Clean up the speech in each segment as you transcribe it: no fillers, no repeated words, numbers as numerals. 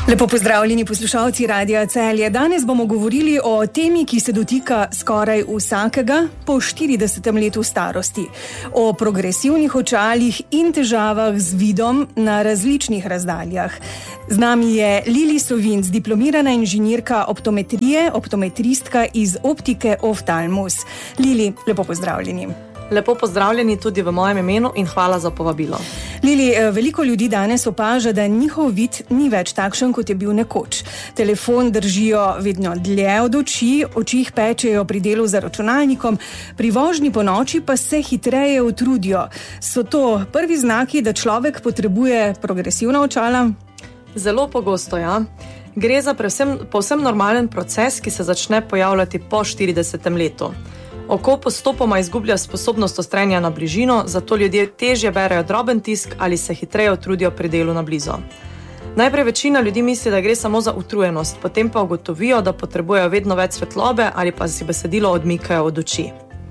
Lepo pozdravljeni poslušalci Radia Celje. Danes bomo govorili o temi, ki se dotika skoraj vsakega po 40. letu starosti. O progresivnih očalih in težavah z vidom na različnih razdaljah. Z nami je Lili Sovinc, diplomirana inženirka optometrije, optometristka iz optike Oftalmus. Lili, lepo pozdravljeni. Lepo pozdravljeni tudi v mojem imenu in hvala za povabilo. Lili, veliko ljudi danes opaža, da njihov vid ni več takšen, kot je bil nekoč. Telefon držijo vedno dlje od oči, oči jih pečejo pri delu za računalnikom, pri vožnji po noči pa se hitreje utrudijo. So to prvi znaki, da človek potrebuje progresivna očala? Zelo pogosto, ja. Gre za povsem normalen proces, ki se začne pojavljati po 40. letu. Oko postopoma izgublja sposobnost ostrenja na bližino, zato ljudje težje berejo droben tisk ali se hitreje utrudijo pri delu na blizu. Najprej večina ljudi misli, da gre samo za utrujenost, potem pa ugotovijo, da potrebujejo vedno več svetlobe ali pa si besedilo odmikajo od oči.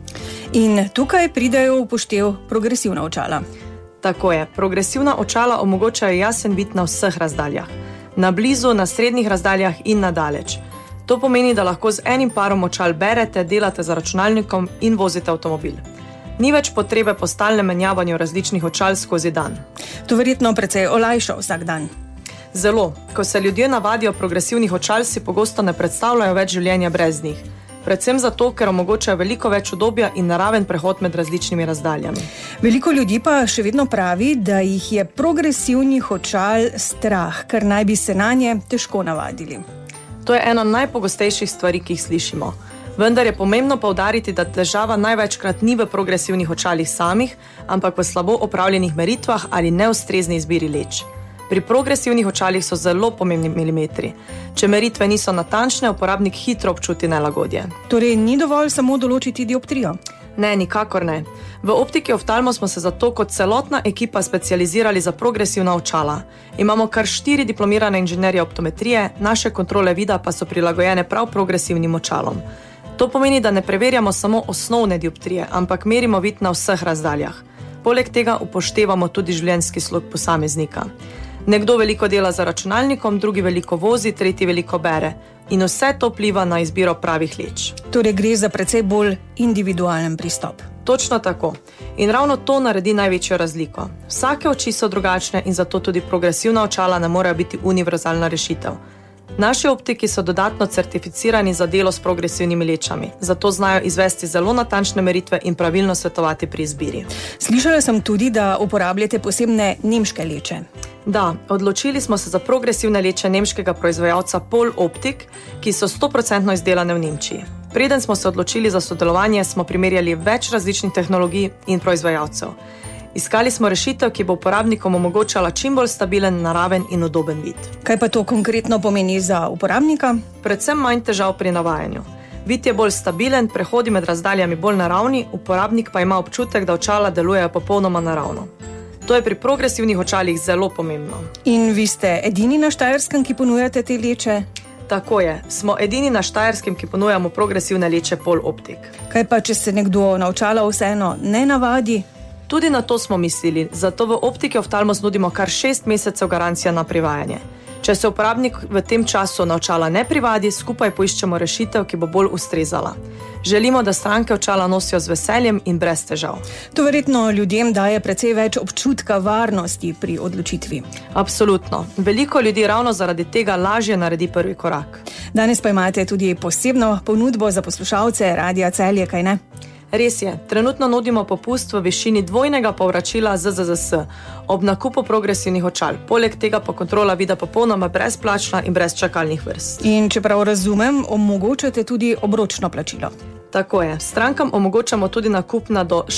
In tukaj pridejo v upoštev progresivna očala. Tako je, progresivna očala omogočajo jasen vid na vseh razdaljah. Na blizu, na srednjih razdaljah in na daleč. To pomeni, da lahko z enim parom očal berete, delate za računalnikom in vozite avtomobil. Ni več potrebe po stalnem menjavanju različnih očal skozi dan. To verjetno precej olajša vsak dan. Zelo. Ko se ljudje navadijo progresivnih očal, si pogosto ne predstavljajo več življenja brez njih. Predvsem zato, ker omogočajo veliko več udobja in naraven prehod med različnimi razdaljami. Veliko ljudi pa še vedno pravi, da jih je progresivnih očal strah, ker naj bi se nanje težko navadili. To je ena najpogostejših stvari, ki jih slišimo. Vendar je pomembno poudariti, da težava največkrat ni v progresivnih očalih samih, ampak v slabo opravljenih meritvah ali neustrezni izbiri leč. Pri progresivnih očalih so zelo pomembni milimetri. Če meritve niso natančne, uporabnik hitro občuti nelagodje. Torej ni dovolj samo določiti dioptrijo? Ne, nikakor ne. V optiki Oftalmo smo se zato kot celotna ekipa specializirali za progresivna očala. Imamo kar 4 diplomirane inženirje optometrije, naše kontrole vida pa so prilagojene prav progresivnim očalom. To pomeni, da ne preverjamo samo osnovne dioptrije, ampak merimo vid na vseh razdaljah. Poleg tega upoštevamo tudi življenjski slog posameznika. Nekdo veliko dela za računalnikom, drugi veliko vozi, tretji veliko bere. In vse to vpliva na izbiro pravih leč. Torej gre za precej bolj individualen pristop. Točno tako. In ravno to naredi največjo razliko. Vsake oči so drugačne in zato tudi progresivna očala ne morejo biti univerzalna rešitev. Naši optiki so dodatno certificirani za delo s progresivnimi lečami, zato znajo izvesti zelo natančne meritve in pravilno svetovati pri izbiri. Slišala sem tudi, da uporabljate posebne nemške leče. Da, odločili smo se za progresivne leče nemškega proizvajalca Pol Optik, ki so 100% izdelane v Nemčiji. Preden smo se odločili za sodelovanje, smo primerjali več različnih tehnologij in proizvajalcev. Iskali smo rešitev, ki bo uporabnikom omogočala čim bolj stabilen, naraven in udoben vid. Kaj pa to konkretno pomeni za uporabnika? Predvsem manj težav pri navajanju. Vid je bolj stabilen, prehodi med razdaljami bolj naravni, uporabnik pa ima občutek, da očala delujejo popolnoma naravno. To je pri progresivnih očalih zelo pomembno. In vi ste edini na Štajerskem, ki ponujate te leče? Tako je. Smo edini na Štajerskem, ki ponujamo progresivne leče Pol Optik. Kaj pa, če se nekdo na očala vseeno ne navadi? Tudi na to smo mislili, zato v optiki Oftalmos nudimo kar 6 mesecev garancije na privajanje. Če se uporabnik v tem času na očala ne privadi, skupaj poiščemo rešitev, ki bo bolj ustrezala. Želimo, da stranke očala nosijo z veseljem in brez težav. To verjetno ljudem daje precej več občutka varnosti pri odločitvi. Absolutno. Veliko ljudi ravno zaradi tega lažje naredi prvi korak. Danes pa imate tudi posebno ponudbo za poslušalce Radia Celje, kaj ne? Res je, trenutno nudimo popust v višini dvojnega povračila ZZZS ob nakupu progresivnih očal. Poleg tega pa kontrola vida popolnoma brezplačna in brez čakalnih vrst. In čeprav razumem, omogočate tudi obročno plačilo. Tako je, strankam omogočamo tudi nakup na do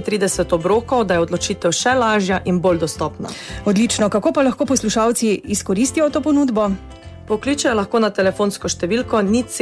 36 obrokov, da je odločitev še lažja in bolj dostopna. Odlično, kako pa lahko poslušalci izkoristijo to ponudbo? Pokličejo lahko na telefonsko številko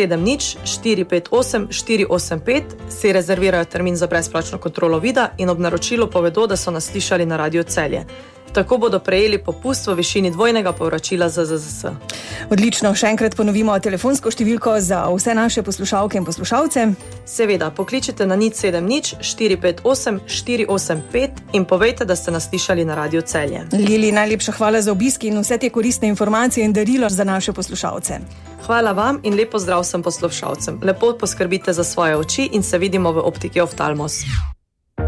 070 458 485, si rezervirajo termin za brezplačno kontrolo vida in ob naročilu povedo, da so nas slišali na Radiu Celje. Tako bodo prejeli popust v višini dvojnega povračila ZZZS. Odlično, še enkrat ponovimo telefonsko številko za vse naše poslušalke in poslušalce. Seveda, pokličite na 070 458 485 in povejte, da ste nas slišali na Radio Celje. Lili, najlepša hvala za obisk in vse te koristne informacije in darilo za naše poslušalce. Hvala vam in lepo zdrav vsem poslušalcem. Lepo poskrbite za svoje oči in se vidimo v Optiki Oftalmos.